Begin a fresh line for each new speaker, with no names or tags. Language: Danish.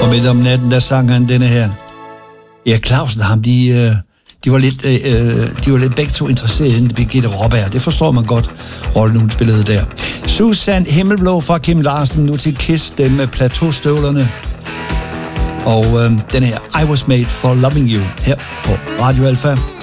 Og midt om natten, der sang han denne her. Erik Clausen og ham, de var lidt begge to interesserede i Birgitte Raabjerg. Det forstår man godt, rollen hun spillede der. Susan Himmelblå fra Kim Larsen, nu til Kiss, dem med plateaustøvlerne. Og den her, I Was Made for Loving You, her på Radio Alpha.